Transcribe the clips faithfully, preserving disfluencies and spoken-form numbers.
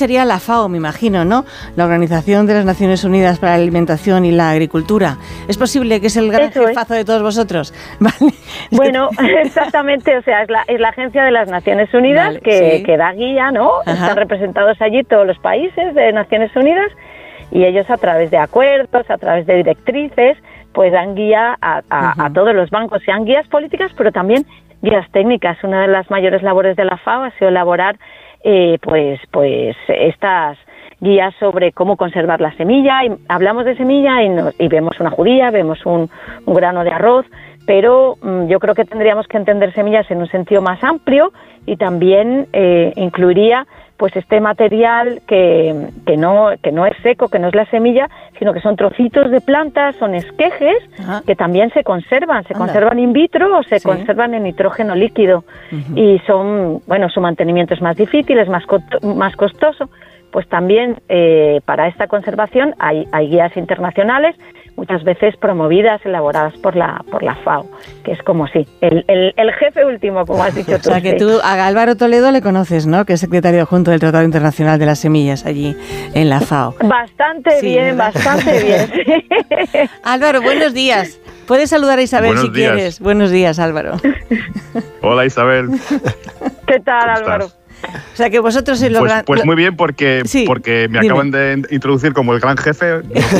sería la FAO, me imagino, ¿no? La Organización de las Naciones Unidas para la Alimentación y la Agricultura. ¿Es posible que es el gran Eso jefazo es. de todos vosotros? Vale. Bueno, exactamente, o sea, es la, es la agencia de las Naciones Unidas Vale, que, sí. que da guía, ¿no? Ajá. Están representados allí todos los países de Naciones Unidas y ellos a través de acuerdos, a través de directrices, pues dan guía a, a, Uh-huh. a todos los bancos, sean guías políticas, pero también guías técnicas. Una de las mayores labores de la FAO ha sido elaborar eh, pues, pues estas guías sobre cómo conservar la semilla. Y hablamos de semilla y, nos, y vemos una judía, vemos un, un grano de arroz, pero mmm, yo creo que tendríamos que entender semillas en un sentido más amplio y también eh, incluiría pues este material que, que no que no es seco, que no es la semilla, sino que son trocitos de plantas, son esquejes, Ajá. que también se conservan, se Anda. conservan in vitro o se Sí. conservan en nitrógeno líquido. Uh-huh. Y son, bueno, su mantenimiento es más difícil, es más, co- más costoso. Pues también eh, para esta conservación hay, hay guías internacionales, muchas veces promovidas, elaboradas por la por la FAO, que es como sí, el, el, el jefe último, como has dicho tú. O sea, que sí. tú a Álvaro Toledo le conoces, ¿no? Que es secretario adjunto del Tratado Internacional de las Semillas allí en la FAO. Bastante Sí, bien, ¿verdad? bastante bien. Sí. Álvaro, buenos días. Puedes saludar a Isabel Buenos si días. quieres. Buenos días, Álvaro. Hola Isabel. ¿Qué tal, ¿Cómo Álvaro? estás? O sea, que vosotros sois los Pues, gran- pues lo- muy bien porque, Sí, porque me dime. acaban de introducir como el gran jefe.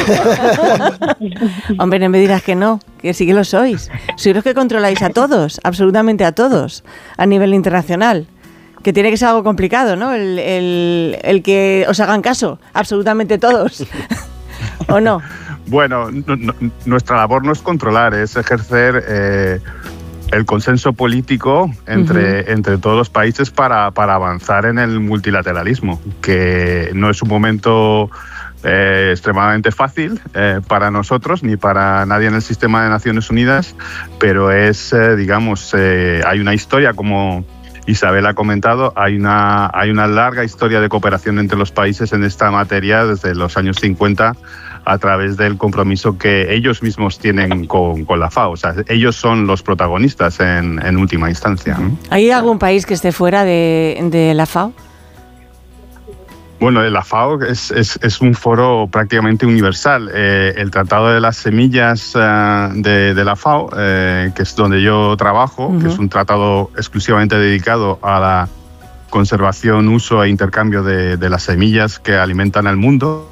Hombre, no me dirás que no, que sí que lo sois. Sois los que controláis a todos, absolutamente a todos, a nivel internacional. Que tiene que ser algo complicado, ¿no? El, el, el que os hagan caso, absolutamente todos. ¿O no? Bueno, no- no- nuestra labor no es controlar, es ejercer eh, el consenso político entre, uh-huh. entre todos los países para, para avanzar en el multilateralismo, que no es un momento eh, extremadamente fácil eh, para nosotros ni para nadie en el sistema de Naciones Unidas, pero es, eh, digamos, eh, hay una historia, como Isabel ha comentado, hay una, hay una larga historia de cooperación entre los países en esta materia desde los años cincuenta, a través del compromiso que ellos mismos tienen con, con la FAO. O sea, ellos son los protagonistas en, en última instancia, ¿no? ¿Hay algún país que esté fuera de, de la FAO? Bueno, la FAO es, es, es un foro prácticamente universal. Eh, el Tratado de las Semillas eh, de, de la FAO, eh, que es donde yo trabajo, uh-huh. que es un tratado exclusivamente dedicado a la conservación, uso e intercambio de, de las semillas que alimentan al mundo,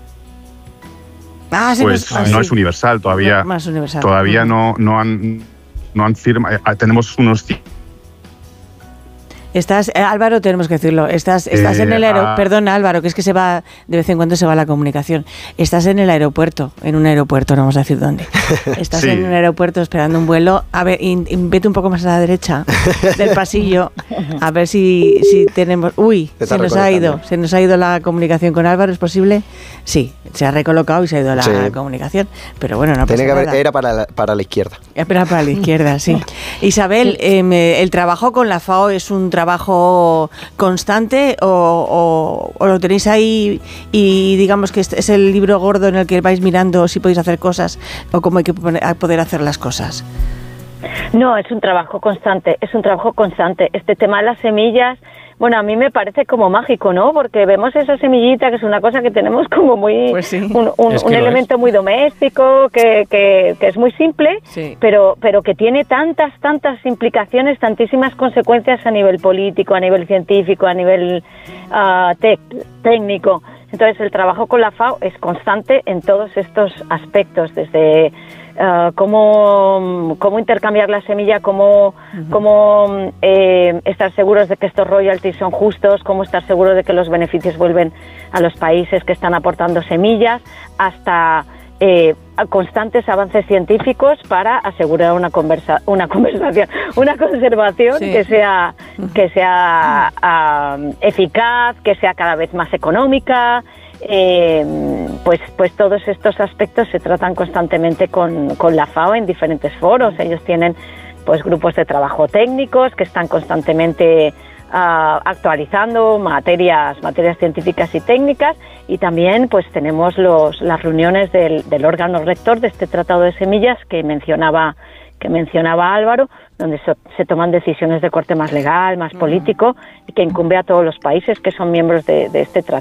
Ah, pues nos, ah, no sí. es universal todavía. No, más universal. Todavía uh-huh. no, no han no han firmado. Tenemos unos. Estás, eh, Álvaro, tenemos que decirlo, estás, estás eh, en el aeropuerto, ah, perdona Álvaro, que es que se va, de vez en cuando se va la comunicación. Estás en el aeropuerto, en un aeropuerto, no vamos a decir dónde. Estás sí. en un aeropuerto esperando un vuelo, a ver, y, y vete un poco más a la derecha del pasillo, a ver si, si tenemos, uy, se nos ha ido, se nos ha ido la comunicación con Álvaro, ¿es posible? Sí, se ha recolocado y se ha ido la sí. comunicación, pero bueno, no pasa Tiene que haber, nada. era para la, para la izquierda. Era para la izquierda, sí. Isabel, eh, ¿el trabajo con la FAO es un trabajo constante o, o, o lo tenéis ahí y digamos que es el libro gordo en el que vais mirando si podéis hacer cosas o cómo hay que poder hacer las cosas? No, es un trabajo constante, es un trabajo constante. Este tema de las semillas, bueno, a mí me parece como mágico, ¿no? Porque vemos esa semillita, que es una cosa que tenemos como muy... Pues sí. Un, un, es que un elemento es. muy doméstico, que, que, que es muy simple, sí. pero, pero que tiene tantas, tantas implicaciones, tantísimas consecuencias a nivel político, a nivel científico, a nivel uh, tec, técnico. Entonces, el trabajo con la FAO es constante en todos estos aspectos, desde... Uh, cómo, cómo intercambiar la semilla, cómo, uh-huh. cómo eh, estar seguros de que estos royalties son justos, cómo estar seguros de que los beneficios vuelven a los países que están aportando semillas, hasta eh, constantes avances científicos para asegurar una conversa, una conversación, una conservación sí. que sea que sea uh, eficaz, que sea cada vez más económica. Eh, pues pues todos estos aspectos se tratan constantemente con, con la FAO en diferentes foros. Ellos tienen pues grupos de trabajo técnicos que están constantemente uh, actualizando materias materias científicas y técnicas, y también pues tenemos los las reuniones del, del órgano rector de este Tratado de Semillas que mencionaba que mencionaba Álvaro, donde se, se toman decisiones de corte más legal, más político, y que incumbe a todos los países que son miembros de, de este tratado.